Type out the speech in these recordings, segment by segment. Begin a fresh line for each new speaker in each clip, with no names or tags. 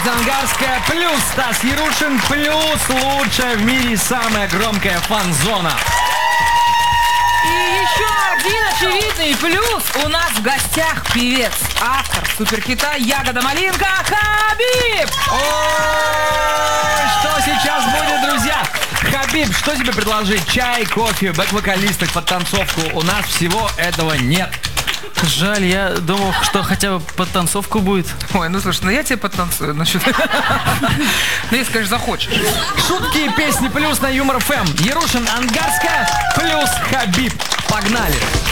Надежда Ангарская плюс Стас Ярушин плюс лучшая в мире и самая громкая фан-зона.
И еще один очевидный плюс. У нас в гостях певец, автор суперхита «Ягода малинка» Хабиб.
Ой, что сейчас будет, друзья? Хабиб, что тебе предложить? Чай, кофе, бэк-вокалисток, подтанцовку? У нас всего этого нет.
Жаль, я думал, что хотя бы подтанцовку будет.
Ой, ну слушай, ну я тебе подтанцую. Ну, если, конечно, захочешь.
Шутки и песни плюс на Юмор ФМ. Ярушин, Ангарская плюс Хабиб. Погнали.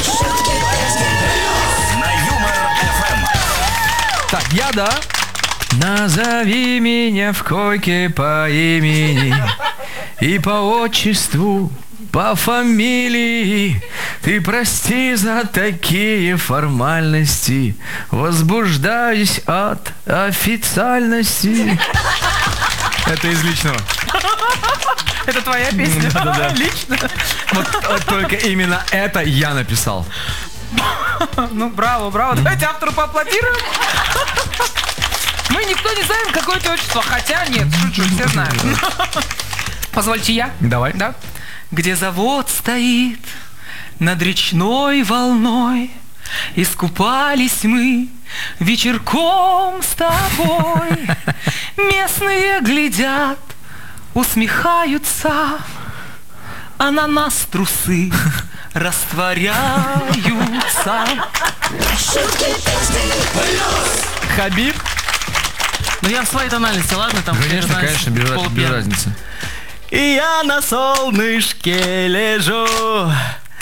На Юмор ФМ.
Так, я, да? Назови меня в койке по имени и по отчеству, по фамилии. Ты прости за такие формальности. Возбуждаюсь от официальности. Это из личного.
Это твоя песня?
Да-да-да.
Лично?
Вот только именно это я написал.
Ну, браво, браво. Давайте автору поаплодируем. Мы никто не знаем, какое это отчество. Хотя нет, шучу, все знают. Позвольте я?
Давай.
Да? Где завод стоит над речной волной, искупались мы вечерком с тобой. Местные глядят, усмехаются, а на нас трусы растворяются.
Хабиб?
Ну я в своей тональности, ладно? Там,
Конечно, конечно, без разницы. И я на солнышке лежу,